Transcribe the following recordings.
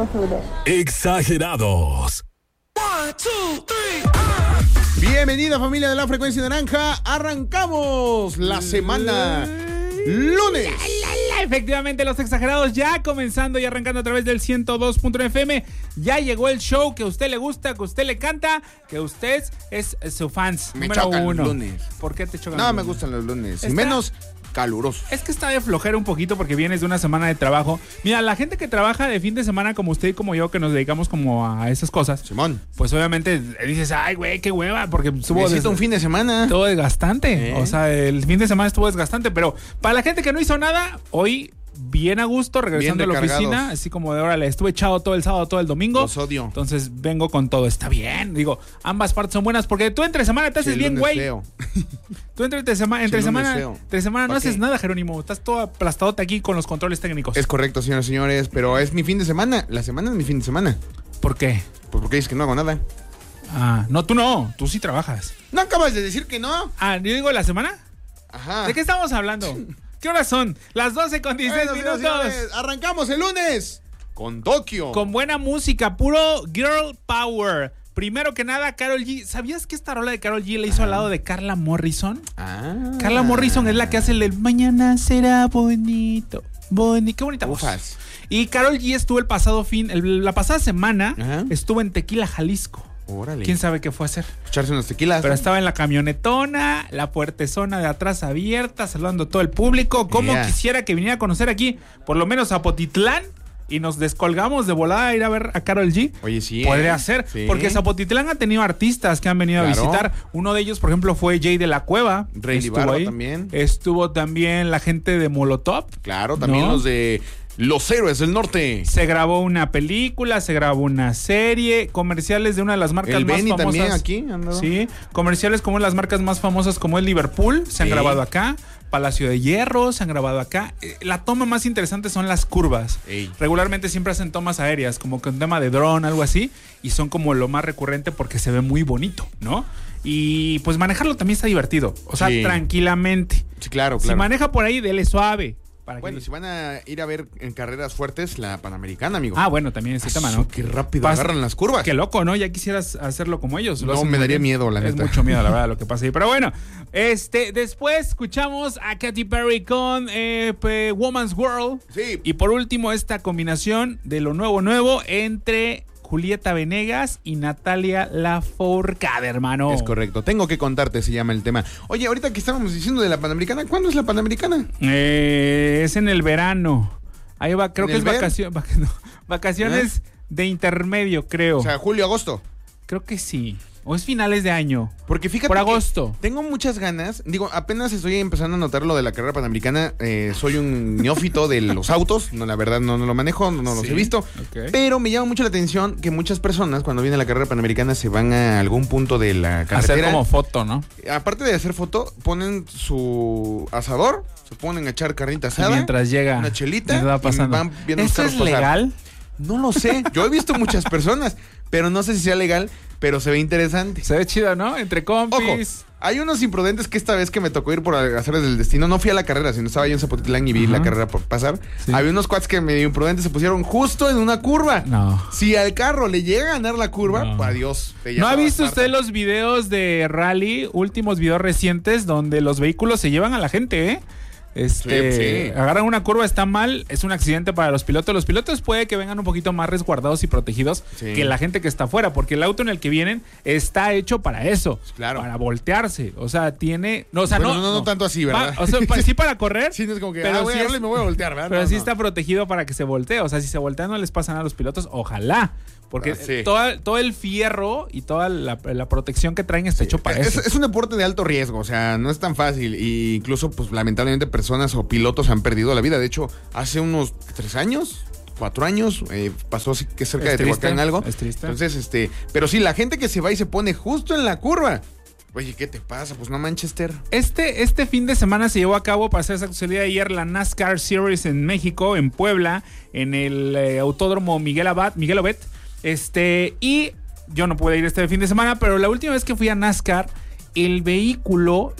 juro. Exagerados. 1, 2, 3. Bienvenida familia de la Frecuencia Naranja. Arrancamos la semana lunes. Efectivamente, los exagerados ya comenzando y arrancando a través del 102.1 FM. Ya llegó el show que a usted le gusta, que a usted le canta, que usted es su fans. Me número chocan uno. los lunes. ¿Por qué te chocan? No, los me lunes? gustan los lunes. Y Está- menos calurosos. Es que está de flojera un poquito porque vienes de una semana de trabajo. Mira, la gente que trabaja de fin de semana como usted y como yo, que nos dedicamos como a esas cosas, Simón, pues obviamente dices, ay, güey, qué hueva, porque estuvo necesito un fin de semana. Estuvo desgastante. ¿Eh? O sea, el fin de semana estuvo desgastante. Pero para la gente que no hizo nada, hoy bien a gusto, regresando a la recargados. oficina, así como de órale, estuve echado todo el sábado, todo el domingo. Los odio. Entonces vengo con todo. Está bien. Digo, ambas partes son buenas porque tú entre semana te haces Sí, bien, lunes güey. feo. Tú entre Sí, semana, lunes no ¿Pa' haces qué? nada, Jerónimo. Estás todo aplastadote aquí con los controles técnicos. Es correcto, señoras y señores, pero es mi fin de semana. La semana es mi fin de semana. ¿Por qué? Pues porque dices que no hago nada. Ah, no, tú no. Tú sí trabajas. ¿No acabas de decir que no? Ah, yo digo la semana. Ajá. ¿De qué estamos hablando? ¿Qué horas son? Las 12 con 16 Bueno, señoras y minutos. señores, arrancamos el lunes con Tokio. Con buena música, puro girl power. Primero que nada, Karol G. ¿Sabías que esta rola de Karol G la hizo al lado de Carla Morrison? Carla Morrison es la que hace el del Mañana será bonito. Qué bonita voz. Ufas. Y Karol G estuvo la pasada semana, Ajá. estuvo en Tequila, Jalisco. Órale. ¿Quién sabe qué fue a hacer? Echarse unos tequilas. Pero estaba en la camionetona, la puertezona de atrás abierta, saludando a todo el público. Como Yeah. quisiera que viniera a conocer aquí, por lo menos a Potitlán, y nos descolgamos de volada a ir a ver a Karol G. Oye, sí. Podría ser, Sí. porque Zapotitlán ha tenido artistas que han venido Claro. a visitar. Uno de ellos, por ejemplo, fue Jay de la Cueva. Rey Estuvo Libardo ahí. también. Estuvo también la gente de Molotov. Claro, también ¿no? los de Los Héroes del Norte. Se grabó una película, se grabó una serie, comerciales de una de las marcas El más Benny famosas. también aquí. andaba. Sí, comerciales como las marcas más famosas como es Liverpool, se han Sí. grabado acá. Palacio de Hierro, se han grabado acá. La toma más interesante son las curvas. Ey. Regularmente siempre hacen tomas aéreas, como con tema de dron, algo así, y son como lo más recurrente porque se ve muy bonito, ¿no? Y pues manejarlo también está divertido, o sea, Sí. tranquilamente. Sí, claro, Si claro. maneja por ahí, dele suave. Para Bueno, que... si van a ir a ver en carreras fuertes, la Panamericana, amigo. Ah, bueno, también ese tema, ¿no? Qué rápido Pasa- agarran las curvas. Qué loco, ¿no? Ya quisieras hacerlo como ellos. Lo No, hacen me muy daría bien. miedo, la Es neta. mucho miedo, la verdad, lo que pasa ahí. Pero bueno, después escuchamos a Katy Perry con Woman's World. Sí. Y por último, esta combinación de lo nuevo entre Julieta Venegas y Natalia Lafourcade, hermano. Es correcto. Tengo que contarte, se llama el tema. Oye, ahorita que estábamos diciendo de la Panamericana, ¿cuándo es la Panamericana? Es en el verano. Ahí va, creo ¿En que el es ver? vacaciones de intermedio, creo. O sea, julio, agosto. Creo que sí. O es finales de año. Porque fíjate Por que agosto. tengo muchas ganas. Digo, apenas estoy empezando a notar lo de la carrera panamericana. Soy un neófito de los autos. No, la verdad no lo manejo, no los Sí, he visto. ok. Pero me llama mucho la atención que muchas personas cuando viene la carrera panamericana se van a algún punto de la carretera. Hacer como foto, ¿no? Aparte de hacer foto, ponen su asador, se ponen a echar carnita asada. Mientras llega. una chelita mientras va y pasando. van viendo los ¿Esto carros es pasar. legal? No lo sé. Yo he visto muchas personas, pero no sé si sea legal, pero se ve interesante. Se ve chido, ¿no? Entre Ojo, compis. hay unos imprudentes que esta vez que me tocó ir por hacer del destino, no fui a la carrera, sino estaba yo en Zapotitlán y vi la carrera por pasar. Sí. Había unos cuates que medio imprudentes se pusieron justo en una curva. No. Si al carro le llega a ganar la curva, No. adiós. te ¿No ha llamas visto Marta. usted los videos de rally, últimos videos recientes, donde los vehículos se llevan a la gente, eh? Sí. Agarran una curva, está mal, es un accidente para los pilotos. Los pilotos puede que vengan un poquito más resguardados y protegidos Sí. que la gente que está afuera, porque el auto en el que vienen está hecho para eso, Claro. para voltearse. O sea, tiene, no, o sea, Bueno, no, no tanto así, ¿verdad? O sea, sí para correr, Sí, no es como que, pero voy sí a darle es- y me voy a voltear, ¿verdad? pero No, sí no. está protegido para que se voltee. O sea, si se voltea no les pasa nada a los pilotos, ojalá. Porque Ah, sí. todo el fierro y toda la protección que traen está hecho para eso. Es un deporte de alto riesgo, o sea, no es tan fácil. Y incluso, pues, lamentablemente, personas o pilotos han perdido la vida. De hecho, hace unos 3 años, 4 años, pasó así que cerca Es de Tehuacán triste, algo. es triste. Entonces, pero sí, la gente que se va y se pone justo en la curva. Oye, ¿qué te pasa? Pues no, Manchester. Este fin de semana se llevó a cabo, para hacer exacto, el día de ayer, la NASCAR Series en México, en Puebla, en el Autódromo Miguel Obet. Y yo no pude ir este fin de semana, pero la última vez que fui a NASCAR el vehículo,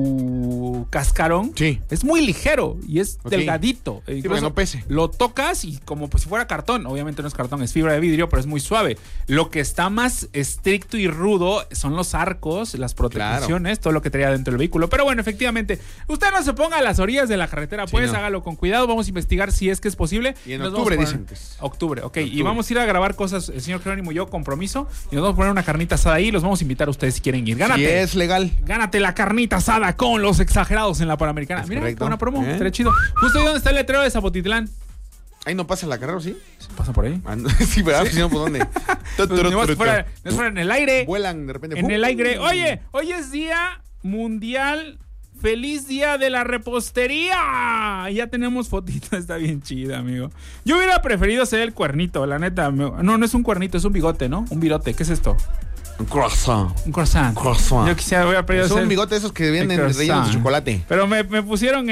su cascarón, Sí. es muy ligero y es Ok. delgadito. Sí, Incluso para que no pese. lo tocas y como pues si fuera cartón. Obviamente no es cartón, es fibra de vidrio, pero es muy suave. Lo que está más estricto y rudo son los arcos, las protecciones, todo lo que traía dentro del vehículo. Pero bueno, efectivamente, usted no se ponga a las orillas de la carretera, Sí, pues no. hágalo con cuidado. Vamos a investigar si es que es posible. Y en Nos octubre vamos a poner- dicen que es. Octubre, ok. Octubre. Y vamos a ir a grabar cosas, el señor Jerónimo y yo, compromiso. Y nos vamos a poner una carnita asada ahí. Los vamos a invitar a ustedes si quieren ir. Gánate. Si es legal. Gánate la carnita asada con los exagerados en la Panamericana. Es Mira, correcto. buena promo, ¿Eh? estaría chido. Justo ahí donde está el letrero de Zapotitlán. Ahí no pasa la carrera, ¿sí? Pasa por ahí. Sí, ¿verdad? Si no, ¿por dónde? Pues, no es fuera en el aire. Vuelan de repente. En el aire. Oye, hoy es Día Mundial. ¡Feliz Día de la Repostería! Ya tenemos fotito, está bien chida, amigo. Yo hubiera preferido hacer el cuernito, la neta. No es un cuernito, es un bigote, ¿no? Un virote, ¿qué es esto? Un croissant. Un croissant. Croissant. Yo quisiera, hubiera preferido Es hacer un bigote de esos que vienen el rellenos de croissant. chocolate. Pero me pusieron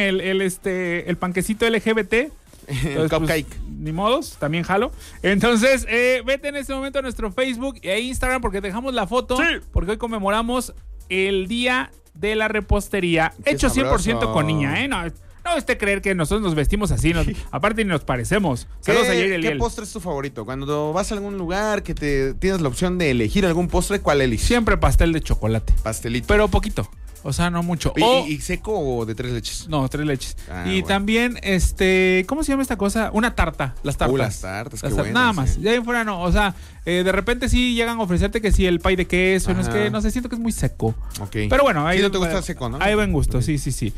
el panquecito LGBT. El Entonces, cupcake. pues, ni modos, también jalo. Entonces, vete en este momento a nuestro Facebook e Instagram porque dejamos la foto. Sí. Porque hoy conmemoramos el Día de la Repostería. Qué Hecho 100% sabroso. con niña, ¿eh? No usted creer que nosotros nos vestimos así. Aparte ni nos parecemos. Saludos a Yair ¿Qué Eliel. postre es tu favorito? Cuando vas a algún lugar que tienes la opción de elegir algún postre, ¿cuál eliges? Siempre pastel de chocolate. Pastelito. Pero poquito. O sea, no mucho. ¿Y seco o de 3 leches? No, 3 leches. Ah, y bueno. también, ¿cómo se llama esta cosa? Una tarta. Las tartas. Las tartas, qué Las buenas, nada más. sí. De ahí en fuera no. O sea, de repente sí llegan a ofrecerte que sí el pay de queso. No es Ajá. que, no sé, siento que es muy seco. Ok. Pero bueno, ahí Sí, no te gusta seco, ¿no? Hay buen gusto, Ok. sí.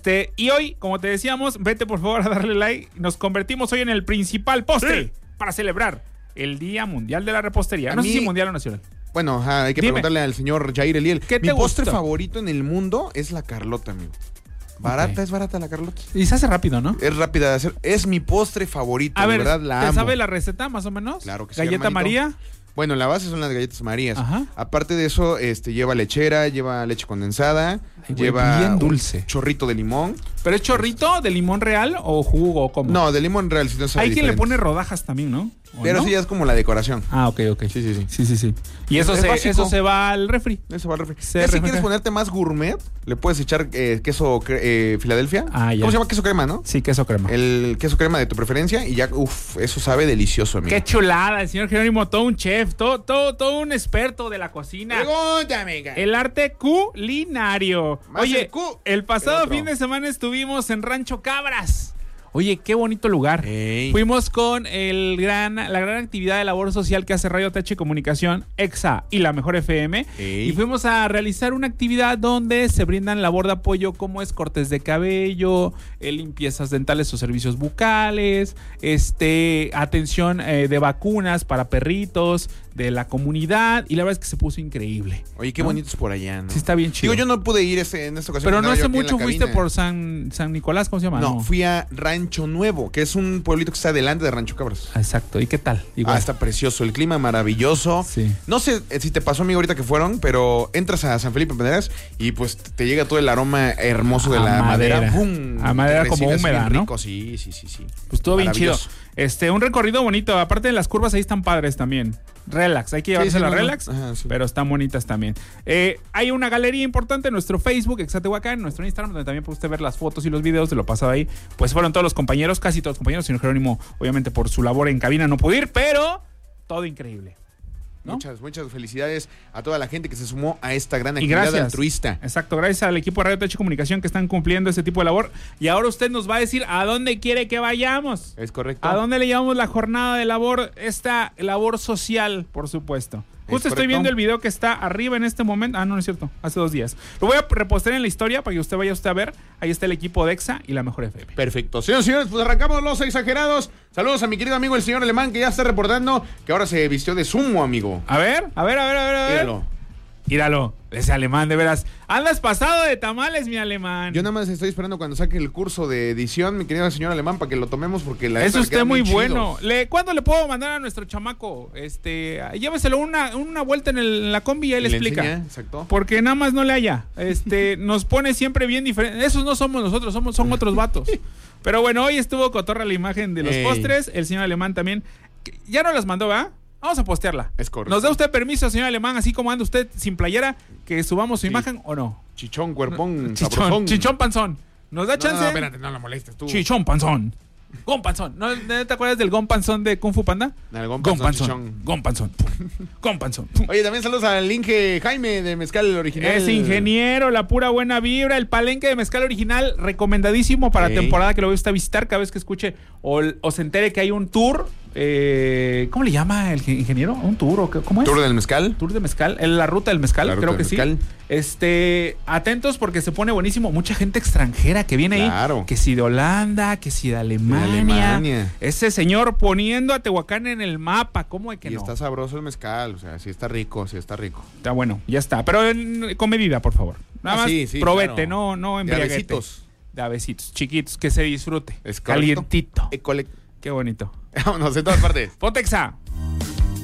Y hoy, como te decíamos, vete por favor a darle like. Nos convertimos hoy en el principal postre para celebrar el Día Mundial de la Repostería. A No sé mí- si mundial o nacional. Bueno, hay que Dime. preguntarle al señor Jair Eliel. ¿Qué Mi te postre gustó? favorito en el mundo es la Carlota, amigo. Barata, Ok. es barata la Carlota. Y se hace rápido, ¿no? Es rápida de hacer. Es mi postre favorito, A de ver, verdad la ¿te amo. sabe la receta más o menos? Claro que sí, Galleta hermanito. María. Bueno, la base son las galletas Marías. Ajá. Aparte de eso, lleva lechera, lleva leche condensada, Ay, güey, lleva bien un dulce. chorrito de limón. ¿Pero es chorrito de limón real o jugo o cómo? No, de limón real, si no sabe Hay quien le diferente. pone rodajas también, ¿no? ¿O Pero no? sí, ya es como la decoración. Ah, ok. Sí. Sí. Y eso, Es básico. eso se va al refri. Eso va al refri. Se Ya si refrigera. quieres ponerte más gourmet, le puedes echar queso Filadelfia. Ah, ya. ¿Cómo se llama? Queso crema, ¿no? Sí, queso crema. El queso crema de tu preferencia y ya, eso sabe delicioso, amigo. Qué chulada, el señor Jerónimo, todo un chef, todo un experto de la cocina. Pregúntame, amiga. El arte culinario. Más Oye, el cu el pasado que el otro. fin de semana estuvimos en Rancho Cabras. Oye, qué bonito lugar. Ey. Fuimos con la gran actividad de labor social que hace Radio TH Comunicación, EXA y la Mejor FM. Ey. Y fuimos a realizar una actividad donde se brindan labor de apoyo como es cortes de cabello, limpiezas dentales o servicios bucales, atención de vacunas para perritos de la comunidad. Y la verdad es que se puso increíble. Oye, qué ¿no? bonito es por allá, ¿no? Sí, está bien chido. Digo, yo no pude ir en esta ocasión. Pero no andaba yo hace aquí en la mucho fuiste cabina. por San Nicolás, ¿cómo se llama? No, fui a Rancho Nuevo, que es un pueblito que está delante de Rancho Cabras. Exacto. ¿Y qué tal? Igual. Está precioso, el clima maravilloso. Sí. No sé si te pasó, amigo, ahorita que fueron, pero entras a San Felipe Penderas y pues te llega todo el aroma hermoso de A la madera. madera. ¡Pum! A madera Te como recibes húmeda, bien ¿no? rico. Sí. Pues estuvo bien chido. Maravilloso. Un recorrido bonito. Aparte de las curvas, ahí están padres también. Relax, hay que llevarse la relax, Ajá, sí. pero están bonitas también. Hay una galería importante en nuestro Facebook, Exatehuacán, en nuestro Instagram, donde también puede usted ver las fotos y los videos de lo pasado ahí. Pues fueron todos los compañeros, casi todos los compañeros. Señor Jerónimo, obviamente por su labor en cabina no pudo ir, pero todo increíble. ¿no? Muchas felicidades a toda la gente que se sumó a esta gran Y actividad gracias. altruista. Exacto, gracias al equipo de Radio TH Comunicación que están cumpliendo ese tipo de labor. Y ahora usted nos va a decir a dónde quiere que vayamos. ¿Es correcto? ¿A dónde le llevamos la jornada de labor? Esta labor social, por supuesto. Justo estoy correcto. viendo el video que está arriba en este momento. Ah, no es cierto. Hace 2 días. Lo voy a repostar en la historia para que usted vaya a ver. Ahí está el equipo de EXA y la Mejor FM. Perfecto. Señores y señores, pues arrancamos los exagerados. Saludos a mi querido amigo el señor Alemán, que ya está reportando que ahora se vistió de sumo, amigo. A ver. Míralo. Ese alemán, de veras. Andas pasado de tamales, mi alemán. Yo nada más estoy esperando cuando saque el curso de edición, mi querido señor Alemán, para que lo tomemos porque la Es neta le usted queda muy bien bueno. chido. ¿Cuándo le puedo mandar a nuestro chamaco? Lléveselo una vuelta en la combi y ahí le explica. enseña, exacto. Porque nada más no le haya. Nos pone siempre bien diferente. Esos no somos nosotros, son otros vatos. Pero bueno, hoy estuvo cotorra la imagen de los Ey. postres. El señor Alemán también. Ya no las mandó, ¿verdad? Vamos a postearla. Es correcto. ¿Nos da usted permiso, señor Alemán, así como anda usted sin playera, que subamos su imagen o no? Chichón, cuerpón, sabrosón. Chichón panzón. ¿Nos da chance? No, espérate, no la molestes tú. Chichón panzón. Gon panzón. ¿No te acuerdas del Gon panzón de Kung Fu Panda? El Gon panzón. Gon panzón. Gon panzón. Oye, también saludos al Inge Jaime de Mezcal Original. Es ingeniero, la pura buena vibra. El palenque de Mezcal Original, recomendadísimo para temporada que lo voy a visitar cada vez que escuche o se entere que hay un tour. ¿Cómo le llama el ingeniero? ¿Un tour o qué? ¿Cómo es? ¿Tour del mezcal? Tour de mezcal, la ruta del mezcal, creo que mezcal. Sí. Atentos porque se pone buenísimo. Mucha gente extranjera que viene ahí. Que si de Holanda, que si de Alemania. Ese señor poniendo a Tehuacán en el mapa, ¿cómo es que no? Y está sabroso el mezcal, o sea, sí está rico, Está bueno, ya está. Pero con medida, por favor. Nada más probete, claro. no embriaguete. De avecitos, chiquitos, que se disfrute. Es calientito. Qué bonito. Qué bonito. Vámonos, en todas partes. Potexa.